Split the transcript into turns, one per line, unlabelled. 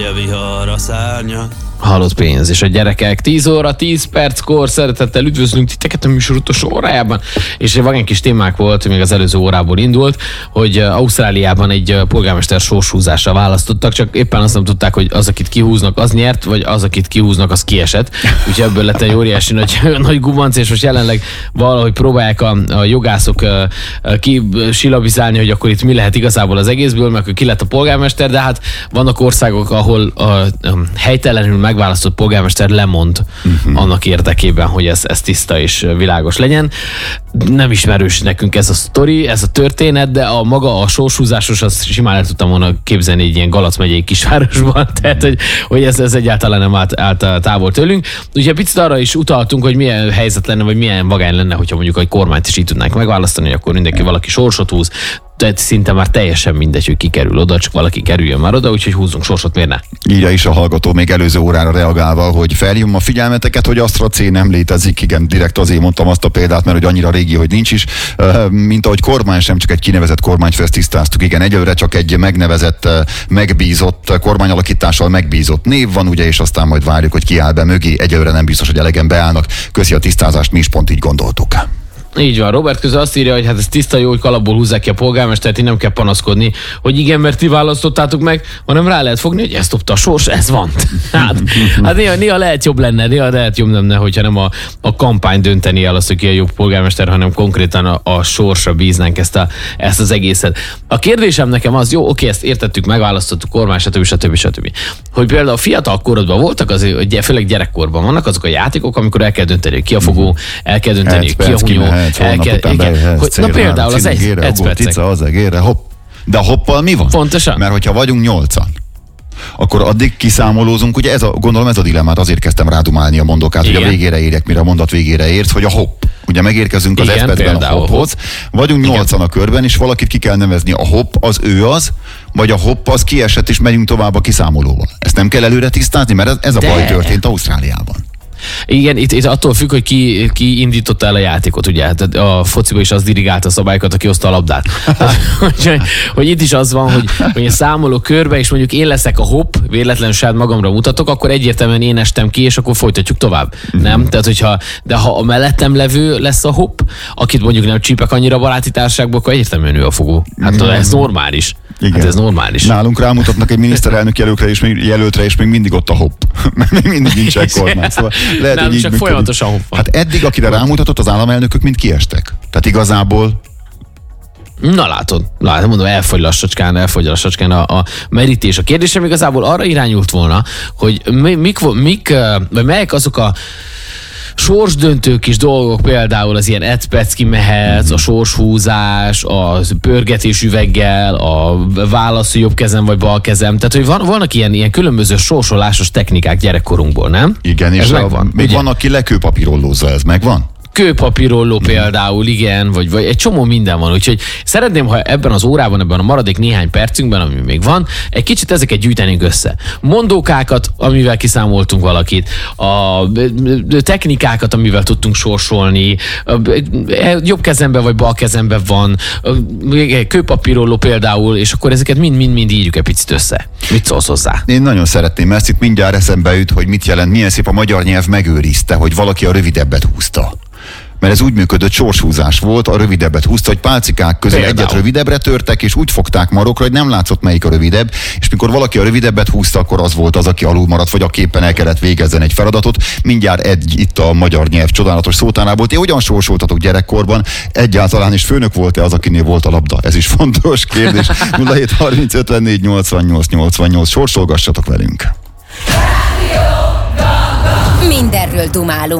Vihar a szárnya.
Halott pénz, és a gyerekek 10 óra 10 perckor szeretettel üdvözlünk titeket a műsor utolsó órájában, és egy kis témák volt, még az előző órából indult, hogy Ausztráliában egy polgármester sorshúzásra választottak, csak éppen azt nem tudták, hogy az, akit kihúznak, az nyert, vagy az, akit kihúznak, az kiesett. Úgyhogy ebből lett egy óriási nagy gubanc, és most jelenleg valahogy próbálják a jogászok kisilabizálni, hogy akkor itt mi lehet igazából az egészből, mert ki lett a polgármester, de hát vannak országok, ahol a helytelenül megválasztott polgármester lemond annak érdekében, hogy ez tiszta és világos legyen. Nem ismerős nekünk ez a sztori, ez a történet, de a sorshúzásos, azt simán el tudtam volna képzelni egy ilyen Galac megyei kisvárosban, tehát hogy ez egyáltalán nem állt távol tőlünk. Ugye picit arra is utaltunk, hogy milyen helyzet lenne, vagy milyen vagány lenne, hogyha mondjuk egy kormányt is így tudnánk megválasztani, akkor mindenki valaki sorsot húz. Tehát szinte már teljesen mindegy, hogy ki kerül oda, csak valaki kerüljön már oda, úgyhogy húzzunk sorsot, miért ne?
Írja is a hallgató még előző órára reagálva, hogy felhívom a figyelmeteket, hogy AstraC nem létezik. Igen, direkt azért mondtam azt a példát, mert hogy annyira régi, hogy nincs is. Mint ahogy kormány sem, csak egy kinevezett kormányfőt tisztáztuk. Igen, egyelőre csak egy megnevezett, megbízott, kormányalakítással megbízott név van, ugye, és aztán majd várjuk, hogy ki áll be mögé. Egyelőre nem biztos, hogy elegen beállnak. Köszi a tisztázást, mi is pont így gondoltuk.
Így van, Robert közül azt írja, hogy hát ez tiszta jó, hogy kalapból húzzák ki a polgármestert, így nem kell panaszkodni, hogy igen, mert ti választottátok meg, hanem rá lehet fogni, hogy ezt dobta a sors, ez van. Hát néha lehet jobb lenne, hogyha nem a kampány dönteni el azt, hogy ki a jobb polgármester, hanem konkrétan a sorsra bíznánk ezt az egészet. A kérdésem nekem az, jó, oké, ezt értettük, megválasztottuk, kormány, stb. Hogy például a fiatal korodban voltak, azért, főleg gyerekkorban vannak azok a játékok, amikor el kell dönteni, hogy ki a fogó, el kell dönteni, ki a hunyó. Na például az egy
cica az egérre, hopp. De a hoppal mi van?
Pontosan.
Mert hogyha vagyunk 8-an, akkor addig kiszámolózunk, ugye gondolom ez a dilemmát, azért kezdtem rádumálni a mondokát, hogy a végére érjek, mire a mondat végére érsz, hogy a hopp. Ugye megérkezünk az egy a hopphoz, vagyunk 8-an a körben, és valakit ki kell nevezni, a hopp az ő az, vagy a hopp az kiesett, és megyünk tovább a kiszámolóval. Ezt nem kell előre tisztázni, mert ez a baj történt Ausztráliában.
Igen, itt attól függ, hogy ki indította el a játékot, ugye, hát a fociban is az dirigálta a szabályokat, aki hozta a labdát. hogy itt is az van, hogy én számolok körbe, és mondjuk én leszek a hopp, véletlenül saját magamra mutatok, akkor egyértelműen én estem ki, és akkor folytatjuk tovább. Nem? Tehát, de ha a mellettem levő lesz a hopp, akit mondjuk nem csípek annyira baráti társaságból, akkor egyértelműen ő a fogó. Hát ez normális. Igen. Hát ez normális.
Nálunk rámutatnak egy miniszterelnök jelöltre, és még mindig ott a hopp. Még mindig nincs egy kormány. Szóval lehet,
hogy így csak folyamatosan hopp van.
Hát eddig, akire rámutatott, az államelnökök mind kiestek. Tehát igazából...
Na látod, mondom, elfogy lassacskán a merítés. A kérdésem igazából arra irányult volna, hogy melyek azok a sorsdöntő kis dolgok, például az ilyen Edpecki mehetsz, a sorshúzás, a pörgetés üveggel, a válasz jobb kezem vagy bal kezem. Tehát, hogy vannak ilyen különböző sorsolásos technikák gyerekkorunkból, nem?
Igen, és még van, aki lekőpapírollózza, ez megvan?
Kőpapírolló például, igen, vagy egy csomó minden van. Úgyhogy szeretném, ha ebben az órában, ebben a maradék néhány percünkben, ami még van, egy kicsit ezeket gyűjtenénk össze. Mondókákat, amivel kiszámoltunk valakit, a technikákat, amivel tudtunk sorsolni, jobb kezemben vagy bal kezemben van, kőpapírolló például, és akkor ezeket mind írjuk egy picit össze. Mit szólsz hozzá?
Én nagyon szeretném, mert itt mindjárt eszembe jut, hogy mit jelent, milyen szép a magyar nyelv megőrizte, hogy valaki a rövidebbet húzta. Mert ez úgy működött, sorshúzás volt, a rövidebbet húzta, hogy pálcikák közül egyet rövidebbre törtek, és úgy fogták marokra, hogy nem látszott melyik a rövidebb, és mikor valaki a rövidebbet húzta, akkor az volt az, aki alul maradt, vagy aképpen el kellett végezzen egy feladatot. Mindjárt itt a magyar nyelv csodálatos szótárából. Ti hogyan sorsoltatok gyerekkorban? Egyáltalán is főnök volt-e az, akinél volt a labda? Ez is fontos kérdés. 07 30 54 88 88. Sorsolgassatok velünk.
Mindenről dumálunk.